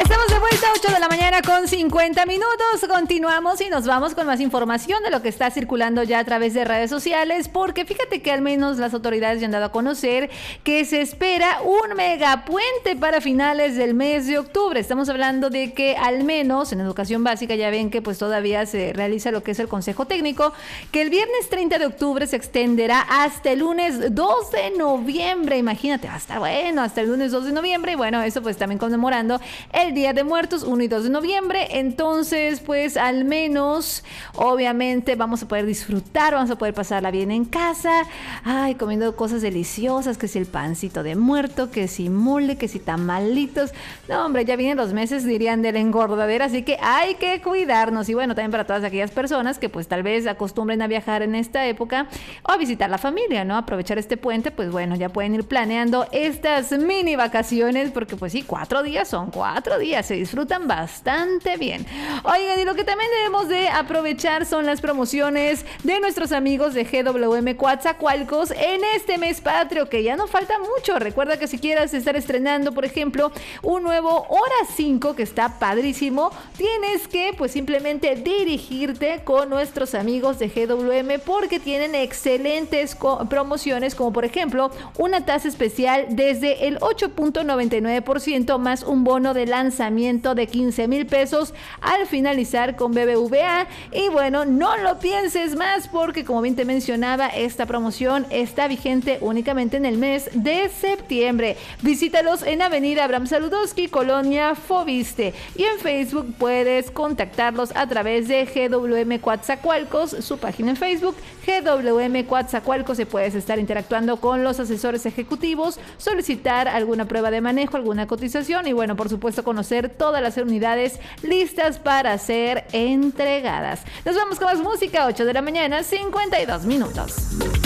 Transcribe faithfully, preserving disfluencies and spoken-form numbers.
Estamos de vuelta, ocho de la mañana con cincuenta minutos. Continuamos y nos vamos con más información de lo que está circulando ya a través de redes sociales, porque fíjate que al menos las autoridades ya han dado a conocer que se espera un megapuente para finales del mes de octubre. Estamos hablando de que al menos en educación básica ya ven que pues todavía se realiza lo que es el consejo técnico, que el viernes treinta de octubre se extenderá hasta el lunes dos de noviembre. Imagínate, va a estar bueno hasta el lunes dos de noviembre, y bueno, eso pues también conmemorando el Día de Muertos, uno y dos de noviembre. Entonces, pues al menos, obviamente, vamos a poder disfrutar, vamos a poder pasarla bien en casa, ay, comiendo cosas deliciosas, que si el pancito de muerto, que si mole, que si tamalitos. No, hombre, ya vienen los meses, dirían, de la engordadera, así que hay que cuidarnos. Y bueno, también para todas aquellas personas que pues tal vez acostumbren a viajar en esta época o a visitar la familia, ¿no? Aprovechar este puente, pues bueno, ya pueden ir planeando estas mini vacaciones, porque pues sí, cuatro días son cuatro días. Se disfrutan bastante bien. Oigan, y lo que también debemos de aprovechar son las promociones de nuestros amigos de G W M Coatzacoalcos en este mes patrio, que ya no falta mucho. Recuerda que si quieres estar estrenando, por ejemplo, un nuevo Hora cinco que está padrísimo, tienes que pues simplemente dirigirte con nuestros amigos de G W M, porque tienen excelentes promociones, como por ejemplo una tasa especial desde el ocho punto noventa y nueve por ciento más un bono de lanzamiento de quince mil pesos al finalizar con B B V A. Y bueno, no lo pienses más, porque como bien te mencionaba, esta promoción está vigente únicamente en el mes de septiembre. Visítalos en Avenida Abraham Saludowski, Colonia Fobiste, y en Facebook puedes contactarlos a través de G W M Coatzacoalcos, su página en Facebook, G W M Coatzacoalcos. Se puedes estar interactuando con los asesores ejecutivos, solicitar alguna prueba de manejo, alguna cotización y bueno, por supuesto, conocer todas las unidades listas para ser entregadas. Nos vamos con más música, ocho de la mañana, cincuenta y dos minutos.